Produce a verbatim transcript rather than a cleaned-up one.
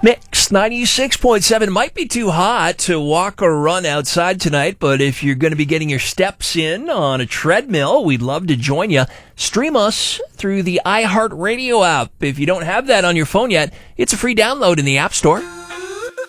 Mix ninety-six point seven. Might be too hot to walk or run outside tonight, but if you're going to be getting your steps in on a treadmill, we'd love to join you. Stream us through the iHeartRadio app. If you don't have that on your phone yet, it's a free download in the App Store.